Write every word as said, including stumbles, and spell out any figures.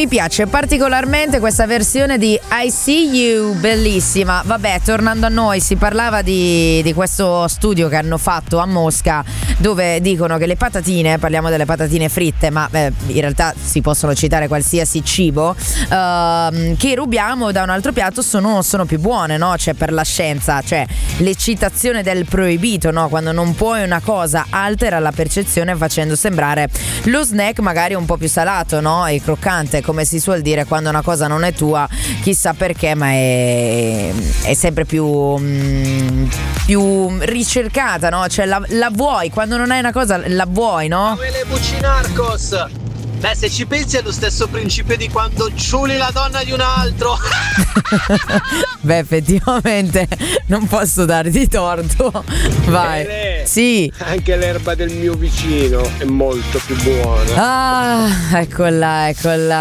Mi piace particolarmente questa versione di I See You, bellissima. Vabbè, tornando a noi, si parlava di, di questo studio che hanno fatto a Mosca, dove dicono che le patatine, parliamo delle patatine fritte, ma eh, in realtà si possono citare qualsiasi cibo uh, che rubiamo da un altro piatto, sono, sono più buone, no? Cioè, per la scienza, cioè l'eccitazione del proibito, no? Quando non puoi una cosa altera la percezione facendo sembrare lo snack magari un po' più salato, no? E croccante, come si suol dire quando una cosa non è tua, chissà perché, ma è, è sempre più mh, più ricercata, no? Cioè la, la vuoi, quando non hai una cosa la vuoi, no? Quelle Bucinarcos. Beh, se ci pensi è lo stesso principio di quando ciuli la donna di un altro. Beh, effettivamente non posso darti torto. Vai. Bene. Sì. Anche l'erba del mio vicino è molto più buona. Ah, eccola, eccola.